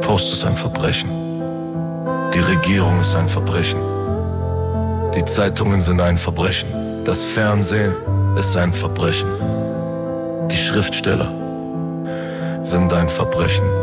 Faust ist ein Verbrechen. Die Regierung ist ein Verbrechen. Die Zeitungen sind ein Verbrechen. Das Fernsehen ist ein Verbrechen. Die Schriftsteller sind ein Verbrechen.